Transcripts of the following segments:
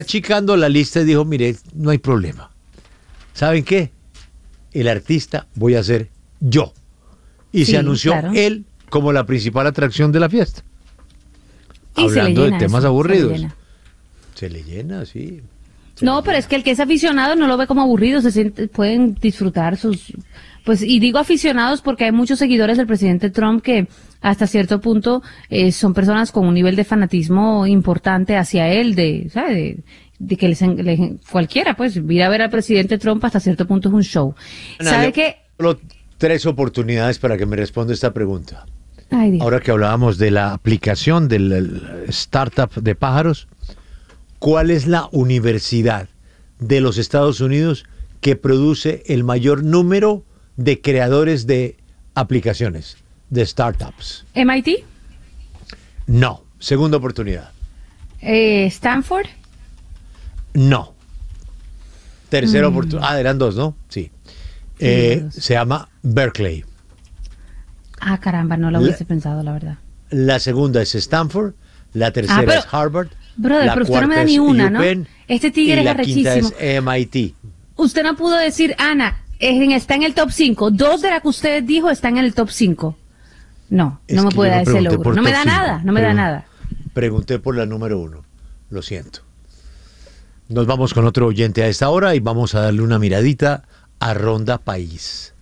achicando la lista y dijo, mire, no hay problema. ¿Saben qué? El artista voy a ser yo. Y Sí, se anunció claro. él como la principal atracción de la fiesta. Y se le Hablando llena de temas eso, aburridos. Se le llena, sí. No, pero es que el que es aficionado no lo ve como aburrido, pueden disfrutar sus, pues, y digo aficionados porque hay muchos seguidores del presidente Trump que hasta cierto punto son personas con un nivel de fanatismo importante hacia él, ¿sabe? De que cualquiera, pues, ir a ver al presidente Trump hasta cierto punto es un show. ¿Sabe qué? Solo 3 oportunidades para que me responda esta pregunta. Ay, Dios. Ahora que hablábamos de la aplicación del startup de pájaros, ¿cuál es la universidad de los Estados Unidos que produce el mayor número de creadores de aplicaciones, de startups? MIT, No. Segunda oportunidad. Stanford, No. Tercera oportunidad. Ah, eran 2, ¿no? Sí. dos. Se llama Berkeley. caramba, no lo hubiese pensado, la verdad. La segunda es Stanford. La tercera pero- es Harvard. Brother, la pero usted no me da cuarta ni es una, ¿no? UPenn, Este tigre y es la quinta arrechísimo. es MIT. Usted no pudo decir, Ana, está en el top 5. 2 de las que usted dijo están en el top 5. No, Es no me que puede yo dar ese pregunté logro. por No me top da 5, nada, no me da nada. Pregunté por la número 1. Lo siento. Nos vamos con otro oyente a esta hora y vamos a darle una miradita a Ronda País.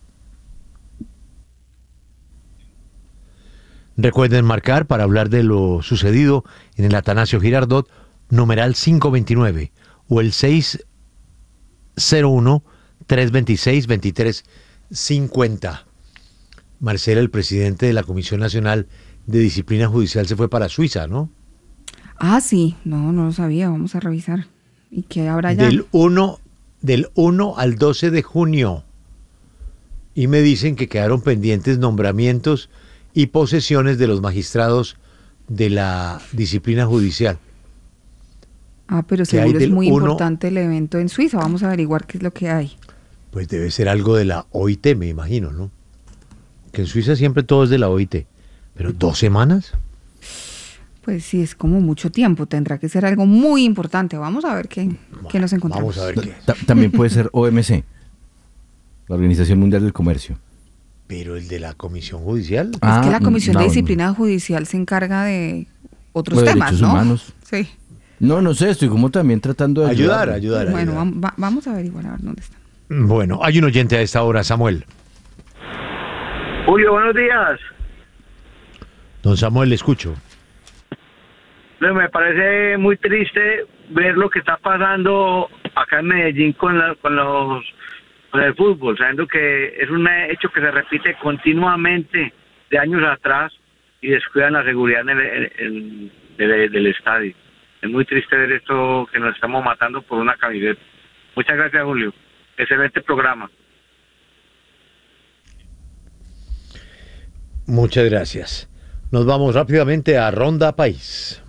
Recuerden marcar para hablar de lo sucedido en el Atanasio Girardot, numeral 529 o el 601-326-2350. Marcela, el presidente de la Comisión Nacional de Disciplina Judicial, se fue para Suiza, ¿no? Ah, sí, no lo sabía, vamos a revisar. ¿Y qué habrá ya? Del 1 al 12 de junio. Y me dicen que quedaron pendientes nombramientos y posesiones de los magistrados de la disciplina judicial. Ah, pero que hay seguro es del muy 1 importante el evento en Suiza, vamos a averiguar qué es lo que hay. Pues debe ser algo de la OIT, me imagino, ¿no? Que en Suiza siempre todo es de la OIT. Pero 2 semanas. Pues sí, es como mucho tiempo, tendrá que ser algo muy importante. Vamos a ver qué nos encontramos. Vamos a ver qué es. También puede ser OMC, la Organización Mundial del Comercio. Pero el de la Comisión Judicial. Es que la Comisión de no, Disciplina Judicial se encarga de otros Bueno, temas, derechos ¿no? humanos. Sí. No sé, estoy como también tratando de Ayudar. Bueno, vamos a averiguar a ver dónde está. Bueno, hay un oyente a esta hora, Samuel. Julio, buenos días. Don Samuel, le escucho. No, me parece muy triste ver lo que está pasando acá en Medellín con el fútbol, sabiendo que es un hecho que se repite continuamente de años atrás y descuidan la seguridad del estadio. Es muy triste ver esto, que nos estamos matando por una camiseta. Muchas gracias, Julio. Excelente programa. Muchas gracias. Nos vamos rápidamente a Ronda País.